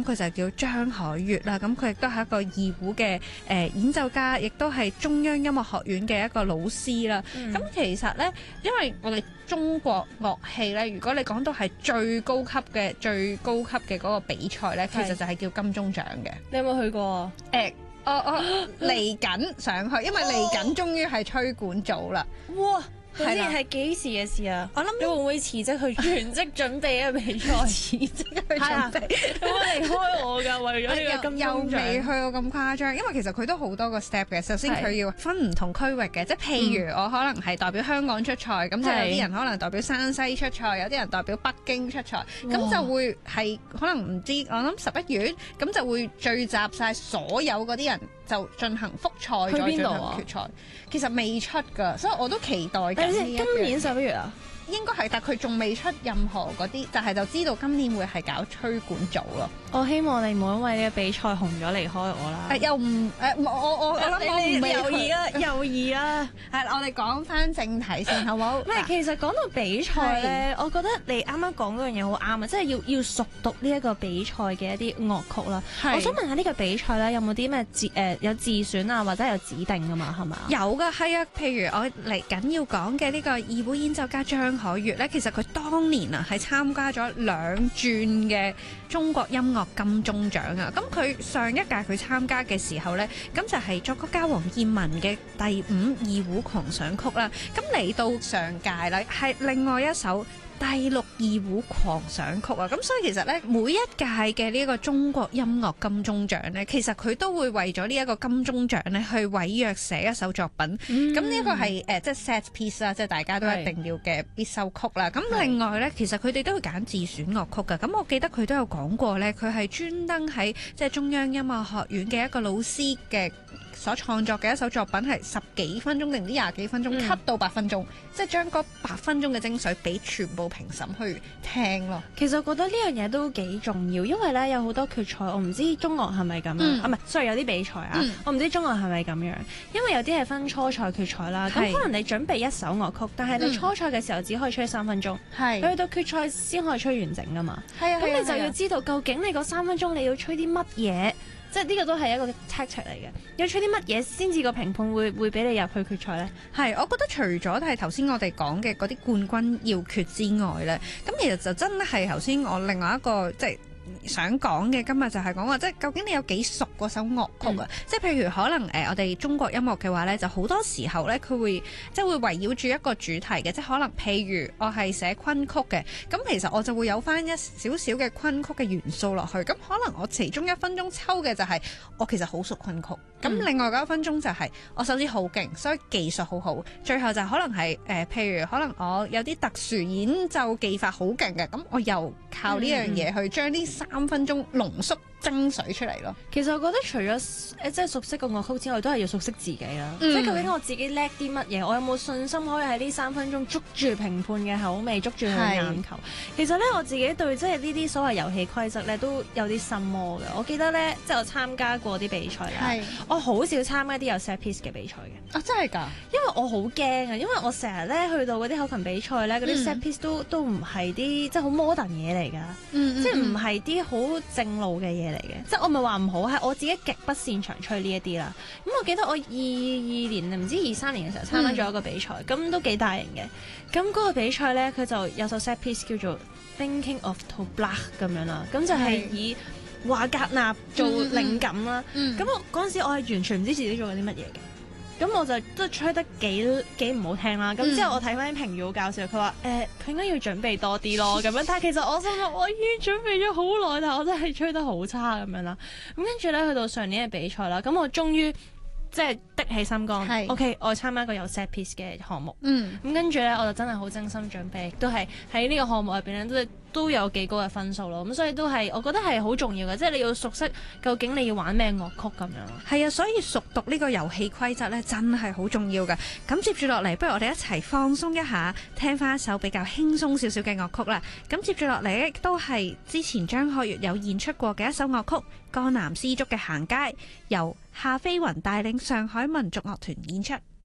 佢就叫張海月啦。咁佢亦都係一個二胡嘅演奏家，亦都係中央音樂學院嘅一個老師啦。咁其實咧，因為我哋中國樂器咧，如果你講到係最高級嘅嗰個比賽咧，其實就係叫金鐘獎嘅。 你有冇去過啊？ 我嚟緊上去，因為嚟緊終於係吹管組啦。 哇！嗰啲係幾時嘅事啊？ 我諗你會唔會辭職去全職準備一個比賽？ 辭職去準備， 有冇離開我㗎？為咗呢個金又鐘獎未去到咁誇張，因為其實佢都好多個 step 嘅。首先佢要分唔同區域嘅，即係譬如我可能係代表香港出賽，咁就有啲人可能代表山西出賽，有啲人代表北京出賽，咁就會係可能唔知我諗11月，咁就會聚集晒所有嗰啲人就進行複賽， 去再進邊度啊行決賽。其實未出㗎，所以我都期待緊。 今年11月啊？ 應該係，但佢仲未出任何嗰啲，就知道今年會係搞吹管組咯。 我希望你唔好因為呢個比賽紅咗離開我啦。 又唔我諗我唔猶豫啦，猶豫啦。 係我哋講翻正題先，好唔好？ 唔係，其實講到比賽咧，我覺得你啱啱講嗰樣嘢好啱啊，即係要熟讀呢一個比賽嘅一啲樂曲啦。我想問下呢個比賽咧，有冇啲咩有自選啊，或者有指定㗎嘛？係嘛？ 有㗎，係啊。譬如我嚟緊要講嘅呢個二胡演奏家張海月咧，其實佢當年啊係參加咗2轉嘅中國音樂金鐘獎啊。咁佢上一屆佢參加嘅時候咧，咁就係作曲家黃建文嘅第5二胡狂想曲啦。咁嚟到上屆啦，係另外一首第6二胡狂想曲啊。咁所以其實咧，每一屆嘅呢個中國音樂金鐘獎咧，其實佢都會為咗呢一個金鐘獎咧去委約寫一首作品。咁呢個係即係 set piece 啦，即係大家都一定要嘅必修曲啦。咁另外咧，其實佢哋都會揀自選樂曲㗎。咁我記得佢都有講過咧，佢係專登喺即係中央音樂學院嘅一個老師嘅所創作嘅一首作品，係10幾分鐘定唔知20幾分鐘，cut 到8分鐘，即係將嗰8分鐘嘅精髓俾全部評審去聽咯。 其實我覺得呢樣嘢都幾重要，因為咧有好多決賽，我唔知中樂係咪咁樣啊？唔係，sorry，有啲比賽啊，我唔知中樂係咪咁樣，因為有啲係分初賽、決賽啦。咁可能你準備一首樂曲，但係你初賽嘅時候只可以吹3分鐘，去到決賽先可以吹完整㗎嘛。咁你就要知道究竟你嗰3分鐘你要吹啲乜嘢。即係呢個都係一個 tactic 嚟嘅，要吹啲乜嘢先至個評判會俾你入去決賽呢？ 係，我覺得除咗係頭先我哋講嘅嗰啲冠軍要訣之外咧，咁其實就真係頭先我另外一個即係想講嘅，今日就係講話，即係究竟你有幾熟嗰首樂曲啊？即係譬如可能我哋中國音樂嘅話咧，就好多時候咧，佢會即係會圍繞住一個主題嘅，即係可能譬如我係寫昆曲嘅，咁其實我就會有翻一少少嘅昆曲嘅元素落去，咁可能我其中1分鐘抽嘅就係我其實好熟昆曲，咁另外嗰1分鐘就係我手指好勁，所以技術好好，最後就可能係譬如可能我有啲特殊演奏技法好勁嘅，咁我又靠呢樣嘢去將呢3分鐘濃縮精髓出嚟咯。 其實我覺得除咗即係熟悉個樂曲之外，都係要熟悉自己啦。即係究竟我自己叻啲乜嘢？我有冇信心可以喺呢3分鐘捉住評判嘅口味，捉住佢嘅眼球？其實咧，我自己對即係呢啲所謂遊戲規則咧，都有啲心魔嘅。我記得咧，即係我參加過啲比賽啦，我好少參加啲有 set piece 嘅比賽嘅。 啊，真係㗎！ 因為我好驚啊，因為我成日咧去到嗰啲口琴比賽咧，嗰啲 set piece 都唔係啲即係好 modern 嘢嚟㗎，即係唔係啲好正路嘅嘢嚟嘅。即係我咪話唔好，係我自己極不擅長吹呢一啲啦。咁我記得我22年唔知23年嘅時候參加咗一個比賽，咁都幾大型嘅。咁嗰個比賽咧，佢就有首 set piece 叫做 Thinking of Toblach 咁樣啦，咁就係以華格納做靈感啦。咁我嗰陣時我係完全唔知自己做緊啲乜嘢嘅。咁我就都吹得幾唔好聽啦。咁之後我睇翻啲評語好搞笑，佢話佢應該要準備多啲咯咁樣。但係其實我心諗我已經準備咗好耐，但係我真係吹得好差咁樣啦。咁跟住咧去到上年嘅比賽啦，咁我終於即係的起心肝，OK， 我參加一個有 set piece 嘅項目。咁跟住咧我就真係好精心準備，都係喺呢個項目入邊咧都有幾高嘅分數咯，咁所以都係我覺得係好重要嘅，即係你要熟悉究竟你要玩咩樂曲咁樣咯。 係啊，所以熟讀呢個遊戲規則咧，真係好重要㗎。咁接住落嚟，不如我哋一齊放鬆一下，聽翻一首比較輕鬆少少嘅樂曲啦。咁接住落嚟亦都係之前張學月有演出過嘅一首樂曲《江南絲竹嘅行街》，由夏飛雲帶領上海民族樂團演出。